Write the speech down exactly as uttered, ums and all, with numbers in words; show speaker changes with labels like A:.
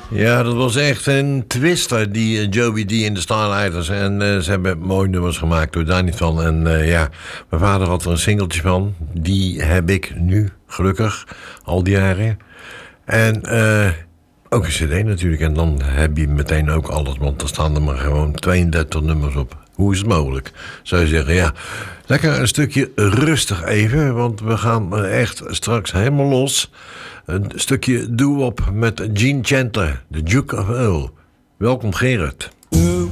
A: Ja, dat was echt een twister, die uh, Joey D en de Starlighters. En uh, ze hebben mooie nummers gemaakt, door daar niet van. En uh, ja, mijn vader had er een singeltje van. Die heb ik nu, gelukkig, al die jaren. En uh, ook een cd natuurlijk. En dan heb je meteen ook alles, want er staan er maar gewoon tweeëndertig nummers op. Hoe is het mogelijk? Zou je zeggen, ja, lekker een stukje rustig even. Want we gaan echt straks helemaal los. Een stukje doo-wop met Gene Chandler, de Duke of Earl. Welkom Gerard.